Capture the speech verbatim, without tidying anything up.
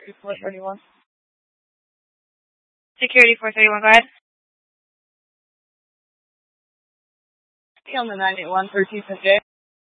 four thirty-one. Security four thirty-one, go ahead. On the nine eight one, thirteenth and J.